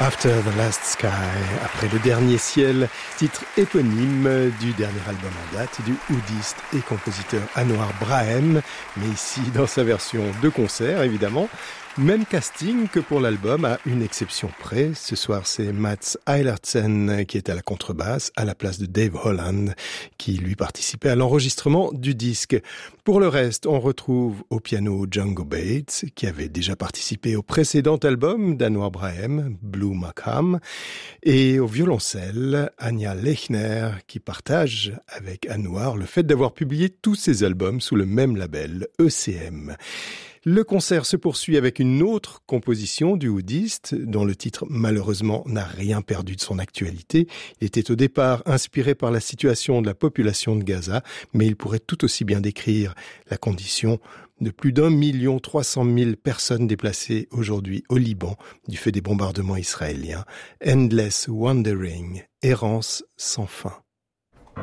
After the Last Sky, après le dernier ciel, titre éponyme du dernier album en date du oudiste et compositeur Anouar Brahem, mais ici dans sa version de concert évidemment. Même casting que pour l'album, à une exception près. Ce soir, c'est Mats Eilertsen qui est à la contrebasse, à la place de Dave Holland, qui lui participait à l'enregistrement du disque. Pour le reste, on retrouve au piano Django Bates, qui avait déjà participé au précédent album d'Anouar Brahem, Blue Maqam, et au violoncelle, Anja Lechner, qui partage avec Anouar le fait d'avoir publié tous ses albums sous le même label, ECM. Le concert se poursuit avec une autre composition du oudiste, dont le titre malheureusement n'a rien perdu de son actualité. Il était au départ inspiré par la situation de la population de Gaza, mais il pourrait tout aussi bien décrire la condition de plus d'1 300 000 personnes déplacées aujourd'hui au Liban du fait des bombardements israéliens. Endless Wandering, errance sans fin.